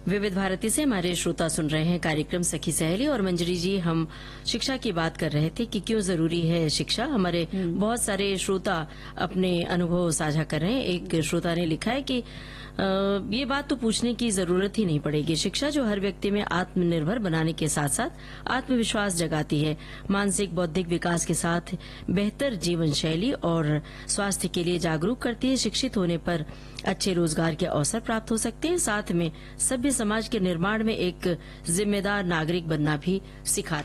विविध भारती से हमारे श्रोता सुन रहे हैं कार्यक्रम सखी सहेली। और मंजरी जी, हम शिक्षा की बात कर रहे थे कि क्यों जरूरी है शिक्षा। हमारे बहुत सारे श्रोता अपने अनुभव साझा कर रहे हैं। एक श्रोता ने लिखा है कि ये बात तो पूछने की जरूरत ही नहीं पड़ेगी। शिक्षा जो हर व्यक्ति में आत्मनिर्भर बनाने के साथ साथ आत्मविश्वास जगाती है, मानसिक बौद्धिक विकास के साथ बेहतर जीवन शैली और स्वास्थ्य के लिए जागरूक करती है। शिक्षित होने पर अच्छे रोजगार के अवसर प्राप्त हो सकते हैं, साथ में सभ्य समाज के निर्माण में एक जिम्मेदार नागरिक बनना भी सिखाती है।